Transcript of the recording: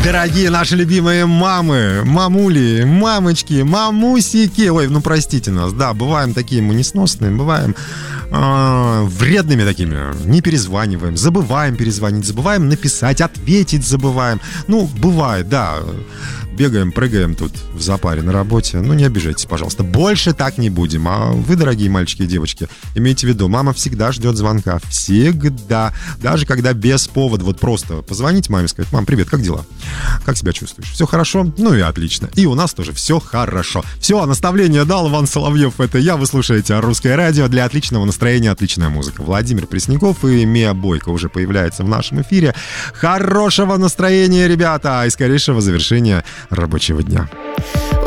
Дорогие наши любимые мамы, мамули, мамочки, мамусики. Ой, ну простите нас, да, бываем такие мы несносные, бываем вредными такими. Не перезваниваем, забываем перезвонить, забываем написать, ответить забываем. Ну, бывает, да. Бегаем, прыгаем тут в запаре на работе. Ну, не обижайтесь, пожалуйста. Больше так не будем. А вы, дорогие мальчики и девочки, имейте в виду, мама всегда ждет звонка. Всегда. Даже когда без повода. Вот просто позвонить маме и сказать: мам, привет, как дела? Как себя чувствуешь? Все хорошо? Ну и отлично. И у нас тоже все хорошо. Все, наставление дал Иван Соловьев. Это я. Вы слушаете Русское радио. Для отличного настроения отличная музыка. Владимир Пресняков и Мия Бойко уже появляются в нашем эфире. Хорошего настроения, ребята, и скорейшего завершения рабочего дня.